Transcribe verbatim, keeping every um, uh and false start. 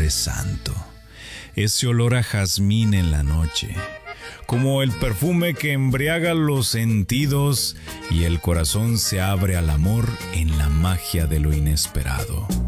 Jueves Santo, ese olor a jazmín en la noche, como el perfume que embriaga los sentidos y el corazón se abre al amor en la magia de lo inesperado.